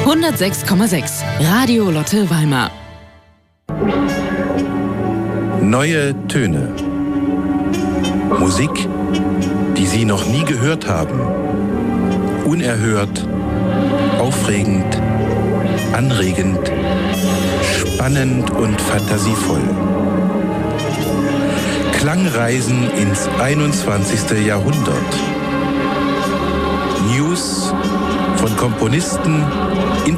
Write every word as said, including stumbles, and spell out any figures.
hundertsechs Komma sechs Radio Lotte Weimar. Neue Töne. Musik, die Sie noch nie gehört haben. Unerhört, aufregend, anregend, spannend und fantasievoll. Klangreisen ins einundzwanzigste. Jahrhundert. News von Komponisten,